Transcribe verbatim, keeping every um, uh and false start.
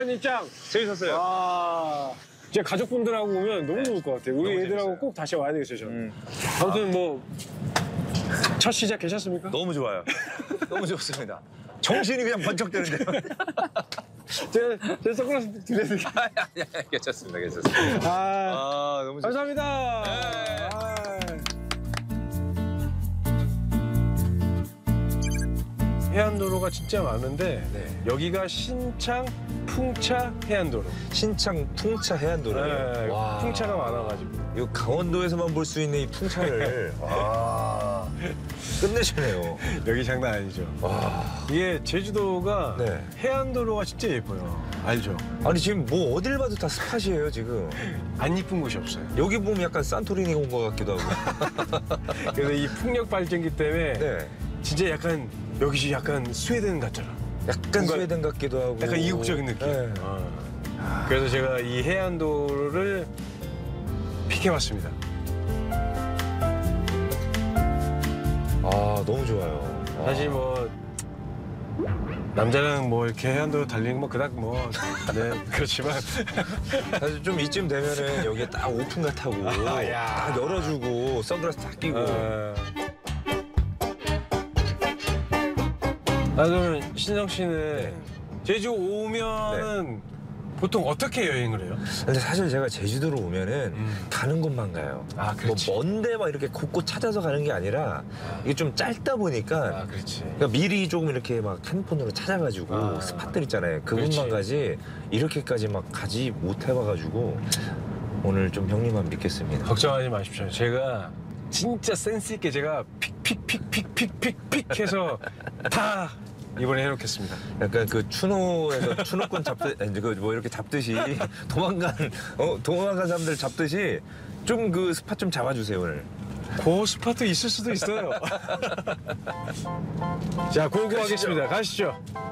입장 재밌었어요. 와, 제 가족분들하고 오면 너무 좋을 것 같아요. 우리 너무 애들하고 재밌어요. 꼭 다시 와야 되겠어요, 저는. 음. 아무튼 뭐 첫 시작 괜찮습니까? 너무 좋아요. 너무 좋습니다. 정신이 그냥 번쩍 드는데요. 제가 제 선글라스 드려드릴게요. 괜찮습니다, 괜찮습니다. 아, 아, 너무 좋습니다. 감사합니다. 네. 아. 해안도로가 진짜 많은데 네. 여기가 신창 풍차 해안도로. 신창 풍차 해안도로. 네, 와. 풍차가 많아가지고. 이 강원도에서만 볼 수 있는 이 풍차를 와. 끝내주네요. 여기 장난 아니죠. 와. 이게 제주도가 네. 해안도로가 진짜 예뻐요. 알죠? 아니 지금 뭐 어딜 봐도 다 스팟이에요 지금. 안 이쁜 곳이 없어요. 여기 보면 약간 산토리니 온 것 같기도 하고. 그래서 이 풍력 발전기 때문에 네. 진짜 약간 여기 약간 스웨덴 같잖아. 약간 뭔가 스웨덴 같기도 하고. 약간 이국적인 느낌. 네. 어. 그래서 제가 이 해안도로를 픽해왔습니다. 아 너무 좋아요. 아. 사실 뭐 남자랑 뭐 이렇게 해안도로 달리는 거 그닥 뭐 네, 그렇지만 사실 좀 이쯤 되면은 여기에 딱 오픈 같하고 아, 야. 딱 열어주고 선글라스 딱 끼고. 어... 아 그러면 신성 씨는 네. 제주 오면은 보통 어떻게 여행을 해요? 근데 사실 제가 제주도로 오면은 음. 가는 곳만 가요. 아, 그렇지. 뭐 먼데 막 이렇게 곳곳 찾아서 가는 게 아니라 이게 좀 짧다 보니까 아 그렇지. 그러니까 미리 조금 이렇게 막 핸드폰으로 찾아가지고 아, 스팟들 있잖아요. 그곳만 그렇지. 가지 이렇게까지 막 가지 못해봐가지고 오늘 좀 형님만 믿겠습니다. 걱정하지 마십시오. 제가 진짜 센스 있게 제가 픽픽픽픽픽픽픽 해서 다 이번에 해놓겠습니다. 약간 그 추노에서 추노권 잡듯 그뭐 이렇게 잡듯이 도망간 어 도망간 사람들 잡듯이 좀 그 스팟 좀 잡아주세요 오늘. 고 스파트 있을 수도 있어요. 자, 고고하겠습니다. 가시죠.